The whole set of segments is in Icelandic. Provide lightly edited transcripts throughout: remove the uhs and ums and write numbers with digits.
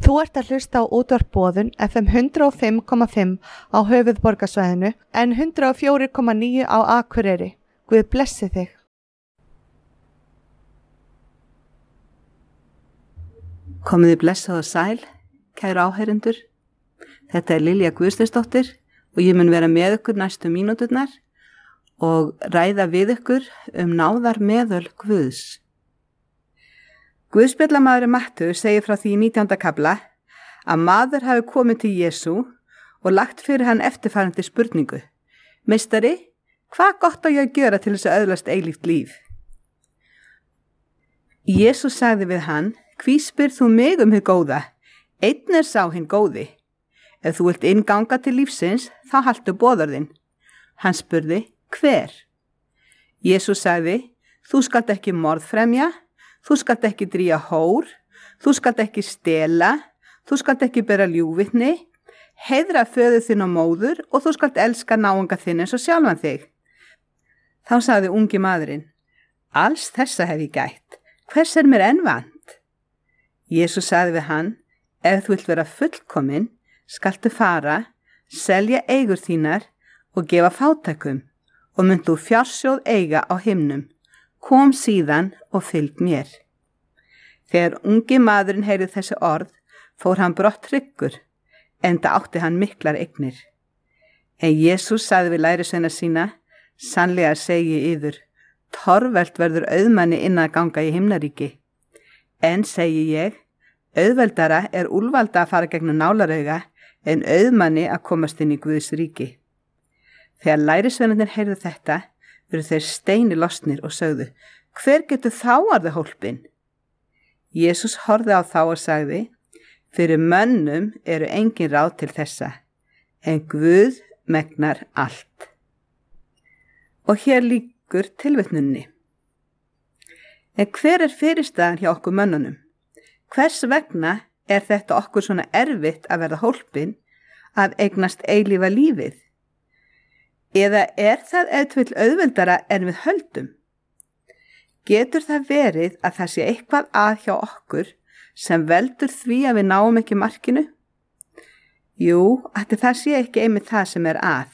Þú ert að hlusta á útvarp Boðun FM 105,5 á höfuðborgarsvæðinu en 104,9 á Akureyri. Guð blessi þig. Komiði blessað og sæl, kæru áheyrendur. Þetta er Lilja Guðsteinsdóttir og ég mun vera með ykkur næstu mínúturnar og ræða við ykkur náðar meðöl Guðs. Guðspjallamaðurinn Mattheus segir frá því í 19. kafla að maður hafi komið til Jesú og lagt fyrir hann eftirfarandi spurningu: Meistari, hvað gott á ég að gera til þess að öðlast eilíft líf? Jesús sagði við hann: Hví spyrð þú mig hið góða? Einn er sá hinn góði. Ef þú vilt innganga til lífsins, þá haltu boðorðin. Hann spurði: Hver? Jesús sagði: Þú skalt ekki morðfremja, þú skalt ekki drýja hór, þú skalt ekki stela, þú skalt ekki bera ljúgvitni, heiðra föður þinn og móður og þú skalt elska náunga þinn eins og sjálfan þig. Þá sagði ungi maðurinn: Alls þessa hef ég gætt, hvers er mér enn vant? Jesús sagði við hann: Ef þú vilt vera fullkominn, skaltu fara, selja eigur þínar og gefa fátækum og munt þú fjársjóð eiga á himnum. Kom síðan og fylg mér. Þegar ungi maðurinn heyrði þessi orð, fór hann brott hryggur, enda átti hann miklar eignir. En Jesús sagði við lærisveina sína: Sannlega segi ég yður, torvelt verður auðmanni inn að ganga í himnaríki. En segi ég, auðveldara er úlvalda að fara gegnum nálarauga en auðmanni að komast inn í Guðs ríki. Þegar lærisveinarnir heyrðu þetta, voru þeir steini lostnir og sögðu: Hver getur þá orðið hólpinn? Jesús horfði á þá og sagði: Fyrir mönnum eru engin ráð til þessa, en Guð megnar allt. Og hér lýkur tilvitnunni. En hver er fyrirstaðan hjá okkur mönnunum? Hvers vegna er þetta okkur svona erfitt að verða hólpinn, að eignast eilífa lífið? Eða er það auðvitað auðveldara en við höldum? Getur það verið að það sé eitthvað að hjá okkur sem veldur því að við náum ekki markinu? Jú, ætli það sé ekki einmitt það sem er að.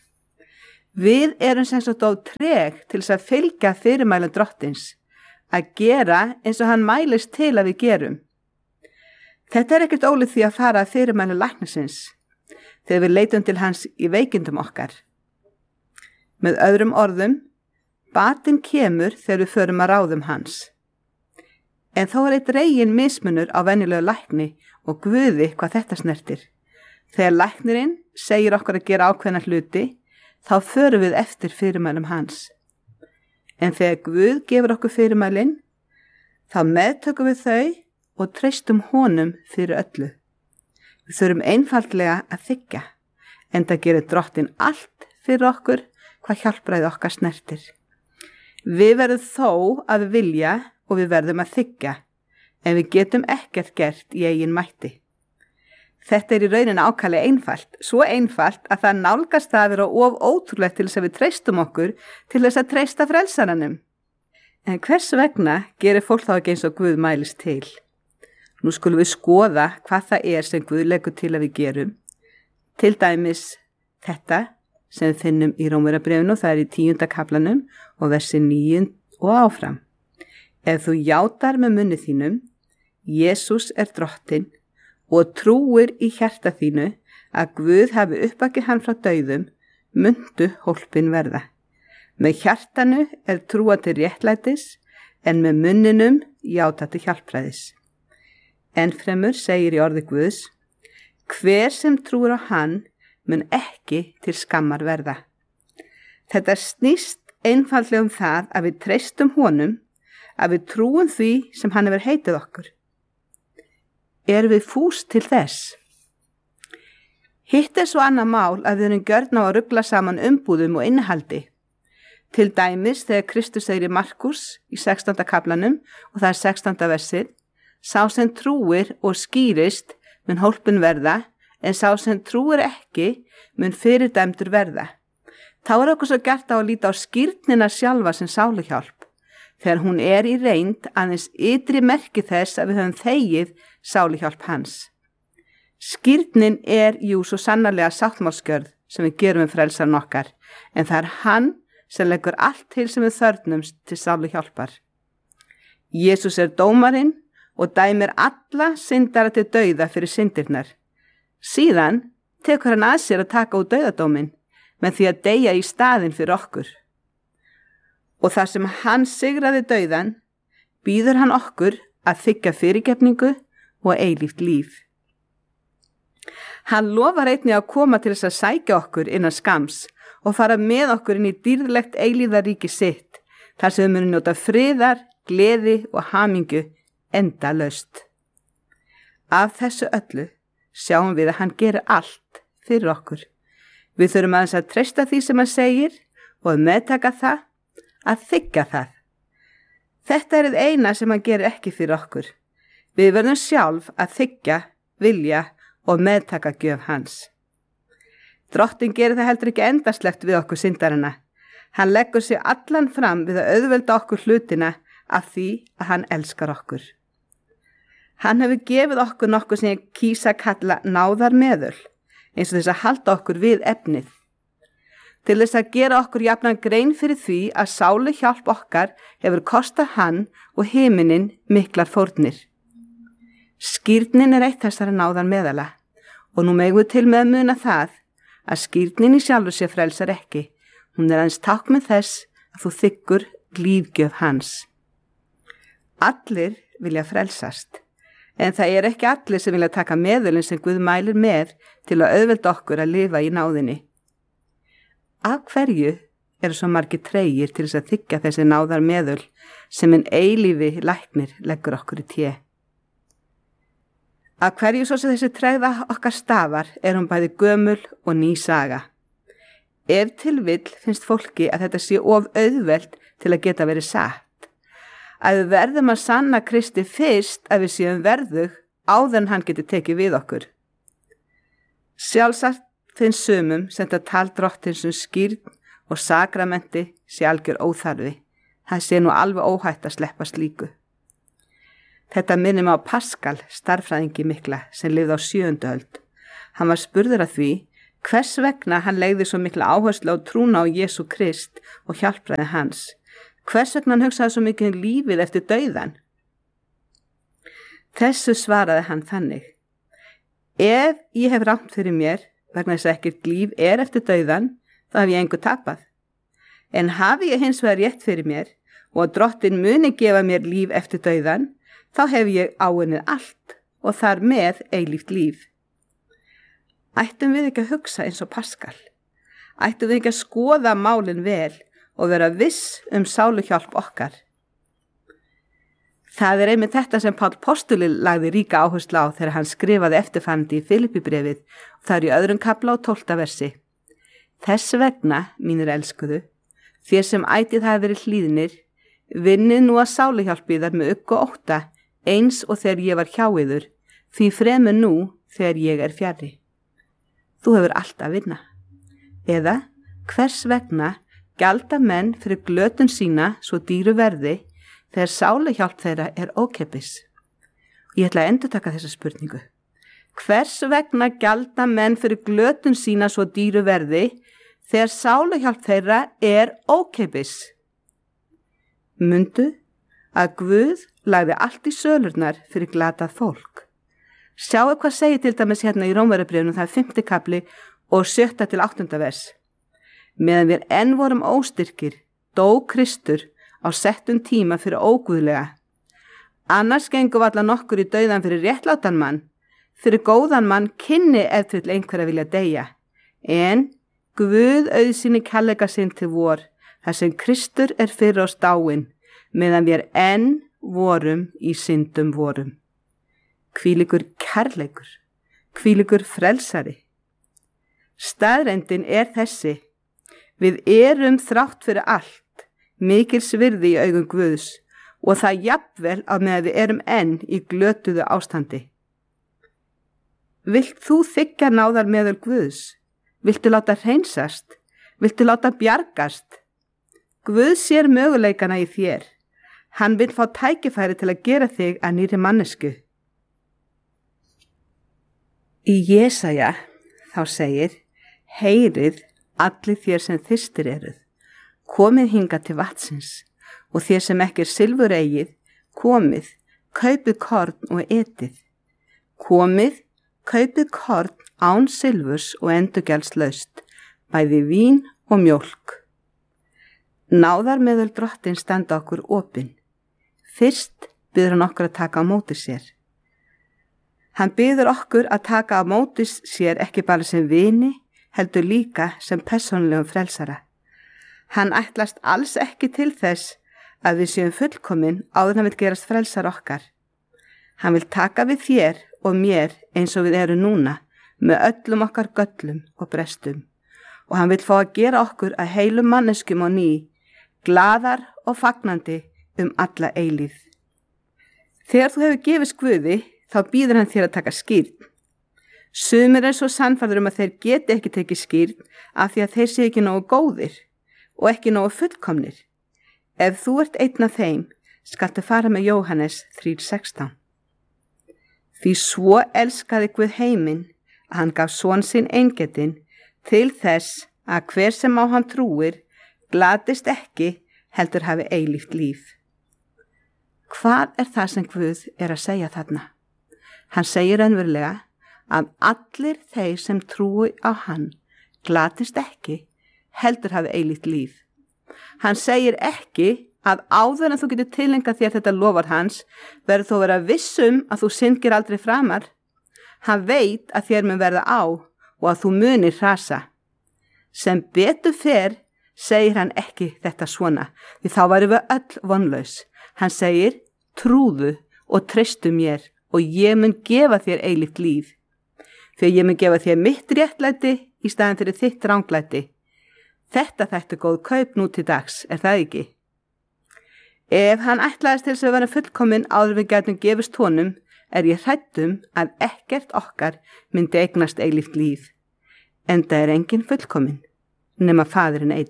Við erum sem sagt of treg til þess að fylgja fyrirmælum Drottins, að gera eins og hann mælist til að við gerum. Þetta er ekkert ólíkt því að fara að fyrirmælum læknisins þegar við leitum til hans í veikindum okkar. Með öðrum orðum, batinn kemur þegar við förum að ráðum hans. En þó er eitt dregin mismunur á venjulegu lækni og Guði hvað þetta snertir. Þegar læknirinn segir okkur að gera ákveðna hluti, þá förum við eftir fyrirmælum hans. En þegar Guð gefur okkur fyrirmælin, þá meðtökum við þau og treystum honum fyrir öllu. Við þurfum einfaldlega að þiggja, enda gerir Drottinn allt fyrir okkur hvað hjálpræði okkar snertir. Við verðum þó að vilja og við verðum að þiggja, en við getum ekkert gert í eigin mætti. Þetta er í rauninni ákaflega einfalt, svo einfalt að það nálgast það að vera of ótrúlegt til þess að við treystum okkur til þess að treysta frelsaranum. En hvers vegna gerir fólk þá ekki eins og Guð mælist til? Nú skulum við skoða hvað það er sem Guð leggur til að við gerum. Til dæmis þetta sem við finnum í Rómverjabréfinu, það er í 10. kaflanum og versi 9 og áfram. Ef þú játar með munni þínum, Jesús er Drottinn, og trúir í hjarta þínu að Guð hafi uppvakið hann frá dauðum, muntu hólpinn verða. Með hjartanu er trúa til réttlætis, en með munninum játa til hjálpræðis. Ennfremur segir í orði Guðs: Hver sem trúir á hann mun ekki til skammar verða. Þetta snýst einfaldlega það að við treystum honum, að við trúum því sem hann hefur heitið okkur. Erum við fús til þess? Hitt er svo annað mál að við erum gjörn á að rugla saman umbúðum og innihaldi. Til dæmis þegar Kristus segir í Markus í 16. kaflanum, og það er 16. versið: Sá sem trúir og skýrist mun hólpinn verða, en sá sem trúir ekki mun fyrirdæmdur verða. Þá er okkur svo gert á að líta á skírnina sjálfa sem sáluhjálp, þegar hún er í reynd aðeins ytri merki þess að við höfum þegið sáluhjálp hans. Skírnin er svo sannarlega sáttmálsgjörð sem við gerum frelsarann okkar, en það hann sem leggur allt til sem við þörfnumst til sálu hjálpar. Jesús dómarinn og dæmir alla syndara til dauða fyrir syndirnar. Síðan tekur hann að sér að taka út dauðadóminn með því að deyja í staðinn fyrir okkur. Og þar sem hann sigraði dauðan, býður hann okkur að þiggja fyrirgefningu og eilíft líf. Hann lofar einnig að koma til þess að sækja okkur innan skams og fara með okkur inn í dýrðlegt eilífðaríki sitt, þar sem við munum njóta friðar, gleði og hamingju endalaust. Af þessu öllu sjáum við að hann gerir allt fyrir okkur. Við þurfum aðeins að treysta því sem hann segir og að meðtaka það, að þiggja það. Þetta það eina sem hann gerir ekki fyrir okkur. Við verðum sjálf að þiggja, vilja og meðtaka gjöf hans. Drottinn gerir það heldur ekki endaslegt við okkur syndarana. Hann leggur sig allan fram við að auðvelda okkur hlutina af því að hann elskar okkur. Hann hefur gefið okkur nokkuð sem ég kýsa að kalla náðarmeðul, eins og þess að halda okkur við efnið. Til þess að gera okkur jafnan grein fyrir því að sálu hjálp okkar hefur kostað hann og himinin miklar fórnir. Skírnin eitt þessara náðarmeðala og nú megum við til með að muna það að skírnin í sjálfu sér frelsar ekki. Hún aðeins táknmynd þess að þú þiggur lífgjöf hans. Allir vilja frelsast, en það ekki allir sem vilja taka meðulinn sem Guð mælir með til að auðvelda okkur að lifa í náðinni. Af hverju svo margir tregir til þess að þiggja þessi náðarmeðul sem hinn eilífi læknir leggur okkur í té? Af hverju svo sem þessi tregða okkar stafar hún bæði gömul og ný saga. Ef til vill finnst fólki að þetta sé of auðvelt til að geta verið satt. Að við verðum að sanna Kristi fyrst að við séum verðug áður en hann getur tekið við okkur. Sjálfsagt finnst sumum sem þetta tal Drottins skírn og sakramenti sé algjör óþarfi. Það sé nú alveg óhætt að sleppa slíku. Þetta minnir mig á Paskal, stærðfræðingi mikla sem lifði á 7. öld. Hann var spurður að því hvers vegna hann legði svo mikla áherslu á trúna á Jesú Krist og hjálpræði hans. Hvers vegna hann hugsaði svo mikið um lífið eftir dauðan? Þessu svaraði hann þannig: ef ég hef rangt fyrir mér vegna þess að ekkert líf eftir dauðan, þá hef ég engu tapað. En hafi ég hins vegar rétt fyrir mér og að Drottinn muni gefa mér líf eftir dauðan, þá hef ég áunnið allt og þar með eilíft líf. Ættum við ekki að hugsa eins og Paskal? Ættum við ekki að skoða málin vel og vera viss sáluhjálp okkar? Það einmitt þetta sem Páll postuli lagði ríka áherslu á þegar hann skrifaði eftirfarandi í Filippibréfið, það í 2. kafla og 12. versi. Þess vegna, mínir elskuðu, þér sem ætið hafi verið hlýðnir, vinnið nú að sáluhjálp yðar með ugg og ótta, eins og þegar ég var hjá yður, því fremur nú þegar ég fjarri. Þú hefur allt að vinna. Eða, hvers vegna gjalda menn fyrir glötun sína svo dýru verði þegar sáluhjálp þeirra ókeypis? Ég ætla að endurtaka þessa spurningu. Hvers vegna gjalda menn fyrir glötun sína svo dýru verði þegar sáluhjálp þeirra ókeypis? Mundu að Guð lagði allt í sölurnar fyrir glatað fólk. Sjáu hvað segir til dæmis hérna í Rómverjabréfinu, það 5. kafli og 7. til 8. vers. Meðan við enn vorum óstyrkir, dó Kristur á settum tíma fyrir óguðlega. Annars gengum alla nokkur í dauðan fyrir réttlátan mann, fyrir góðan mann kynni ef til einhverja vilja deyja. En Guð auðsýni kærleika sinn til vor, þar sem Kristur fyrir oss dáinn, meðan við enn vorum í syndum vorum. Hvílíkur kærleikur, hvílíkur frelsari. Staðreyndin þessi: við þrátt fyrir allt mikils virði í augum Guðs og það jafnvel á meðan við enn í glötuðu ástandi. Vilt þú þiggja náðarmeðul Guðs? Viltu láta hreinsast? Viltu láta bjargast? Guð sér möguleikana í þér. Hann vill fá tækifæri til að gera þig að nýrri mannesku. Í Jesaja þá segir: Heyrið allir þér sem þyrstir eruð, komið hingað til vatnsins, og þér sem ekki silfur eigið, komið, kaupið korn og etið. Komið, kaupið korn án silfurs og endurgjaldslaust, bæði vín og mjólk. Náðarmeðul Drottins standa okkur opin. Fyrst biður hann okkur að taka á móti sér. Hann biður okkur að taka á móti sér ekki bara sem vini, heldur líka sem persónulegum frelsara. Hann ætlast alls ekki til þess að við séum fullkomin áður hann vil gerast frelsar okkar. Hann vil taka við þér og mér eins og við erum núna, með öllum okkar göllum og brestum. Og hann vil fá að gera okkur að heilum manneskjum á ný, glaðar og fagnandi alla eilíð. Þegar þú hefur gefist Guði, þá býður hann þér að taka skírn. Sumir svo sannfærðir að þeir geti ekki tekið skírn af því að þeir séu ekki nógu góðir og ekki nógu fullkomnir. Ef þú ert einn af þeim, skaltu fara með Jóhannes 3:16. Því svo elskaði Guð heiminn að hann gaf son sinn eingetinn til þess að hver sem á hann trúir glatist ekki, heldur hafi eilíft líf. Hvað það sem Guð að segja þarna? Hann segir raunverulega að allir þeir sem trúi á hann glatist ekki, heldur hafi eilíft líf. Hann segir ekki að áður en þú getur tilengað þér þetta lofar hans, verður þú vera vissum að þú syndgir aldrei framar. Hann veit að þér mun verða á og að þú munir hrasa. Sem betur fer segir hann ekki þetta svona, því þá værum við öll vonlaus. Hann segir: trúðu og treystu mér og ég mun gefa þér eilíft líf. Þegar ég mun gefa þér mitt réttlæti í staðin fyrir þitt ranglæti. Þetta þættu góð kaup nú til dags, það ekki? Ef hann ætlaðist til þess að vera fullkomin áður við gætum gefist honum, ég hrædd að ekkert okkar myndi eignast eilíft líf. Enda enginn fullkomin, nema Faðirinn einn.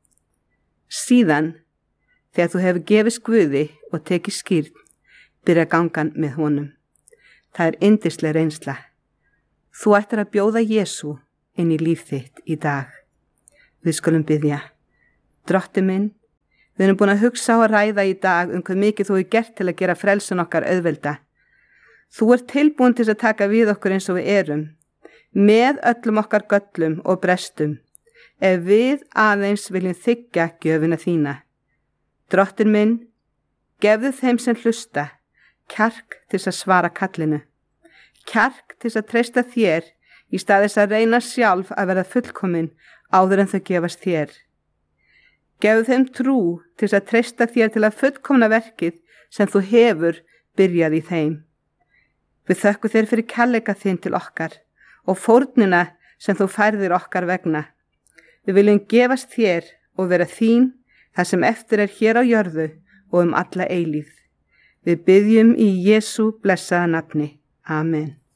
Síðan, þegar þú hefur gefist Guði og tekið skírn, byrja gangan með honum. Það yndisleg reynsla. Þú ættir að bjóða Jesú inn í líf þitt í dag. Við skulum biðja. Drottinn minn, við erum búin að hugsa og ræða í dag hvað mikið þú hefur gert til að gera frelsun okkar auðvelda. Þú ert tilbúin til að taka við okkur eins og við erum, með öllum okkar göllum og brestum, ef við aðeins viljum þiggja gjöfina þína. Drottinn minn, gefðu þeim sem hlusta kjark til að svara kallinu, kjark til að treysta þér í stað þess að reyna sjálf að verða fullkomin áður en þau gefast þér. Gefðu þeim trú til að treysta þér til að fullkomna verkið sem þú hefur byrjað í þeim. Við þökkum þér fyrir kærleika þinn til okkar og fórnina sem þú færðir okkar vegna. Við viljum gefast þér og vera þín það sem eftir hér á jörðu og alla eilífð. Við biðjum í Jesú blessaða nafni. Amen.